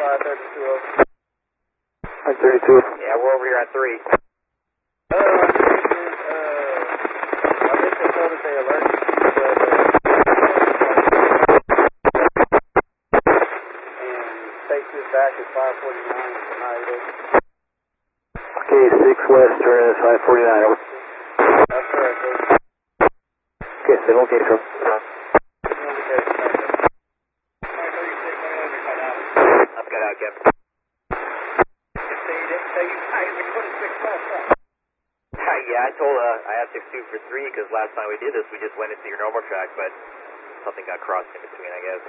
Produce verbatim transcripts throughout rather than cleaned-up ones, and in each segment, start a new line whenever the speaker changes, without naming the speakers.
five thirty-two over.
five thirty-two.
Yeah, we're over here at three.
Uh, I think they told us they alerted you, but, uh, and takes us back at five forty-nine tonight.
Okay, six west, turn at five forty-nine, over.
That's correct, over.
Okay, same location.
I've got out, Kip. Yeah, I told, uh, I asked six two for three because last time we did this, we just went into your normal track, but something got crossed in between, I guess.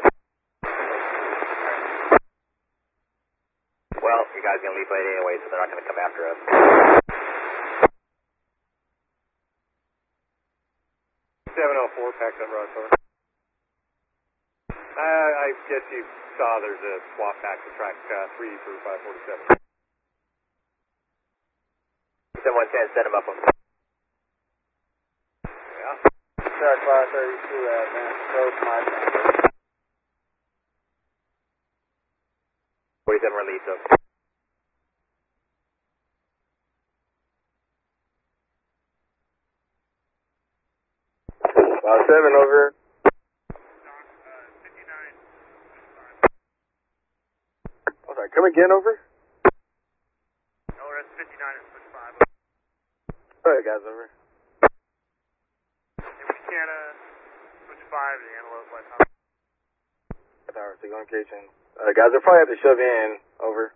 Well, you guys are going to leave late anyway, so they're not going to come after us.
seven oh four, packed up, Ross, over. I, I guess you saw there's a swap back to track uh, three through five forty-seven.
seven one ten, set him up.
Yeah.
Track five thirty-two at, man. Close my time.
forty-seven release, so.
five seven over.
Oh, sorry, come again, over?
No, we're at fifty-nine and switch five.
Alright, guys, over.
Canada, switch five to Antelope by top.
Tower, signal location. Uh, guys, they'll probably have to shove in, over.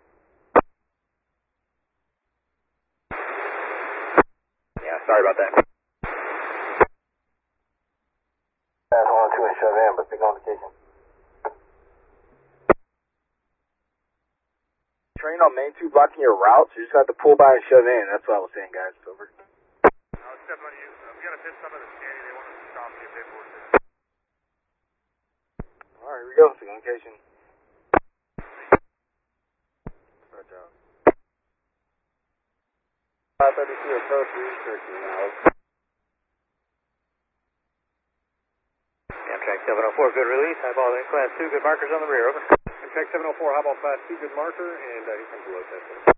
Yeah, sorry about that.
Guys, one and two and shove in, but signal location.
Train on main two blocking your route, so you just have to pull by and shove in. That's what I was saying, guys. Over.
I'll step on you. I'm going to hit some of the scanning. They want us to stop and get paperwork.
Alright, here we go. Signal location. Watch out.
five thirty-two approach restricting now.
Amtrak seven oh four, good release. Highball in class two, good markers on the rear, over.
Amtrak seven oh four, highball class two, good marker, and uh, here comes the low test.